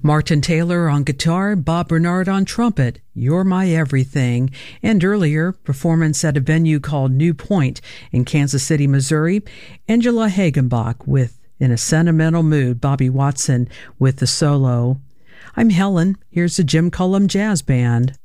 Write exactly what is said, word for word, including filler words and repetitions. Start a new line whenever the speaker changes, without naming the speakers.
Martin Taylor on guitar, Bob Bernard on trumpet, You're My Everything, and earlier, performance at a venue called New Point in Kansas City, Missouri, Angela Hagenbach with In a Sentimental Mood, Bobby Watson with the solo. I'm Helen. Here's the Jim Cullum Jazz Band.